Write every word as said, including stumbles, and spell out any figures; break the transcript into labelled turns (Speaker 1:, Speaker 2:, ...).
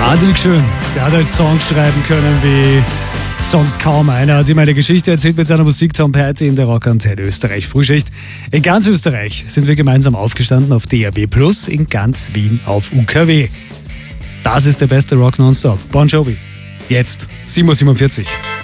Speaker 1: Wahnsinnig schön. Der hat halt Songs schreiben können wie sonst kaum einer. Er hat ihm eine Geschichte erzählt mit seiner Musik. Tom Petty in der Rockantenne Österreich Frühschicht. In ganz Österreich sind wir gemeinsam aufgestanden auf D A B Plus, in ganz Wien auf U K W. Das ist der beste Rock nonstop. Bon Jovi. Jetzt sieben Uhr siebenundvierzig.